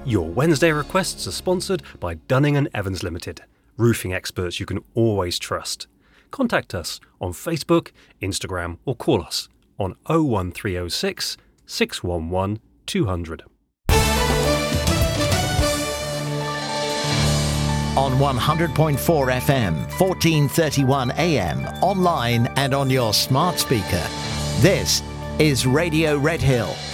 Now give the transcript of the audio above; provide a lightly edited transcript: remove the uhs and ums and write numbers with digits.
Your Wednesday requests are sponsored by Dunning & Evans Limited, roofing experts you can always trust. Contact us on Facebook, Instagram or call us on 01306 611 200. On 100.4 FM, 1431 AM, online and on your smart speaker. This is Radio Red Hill.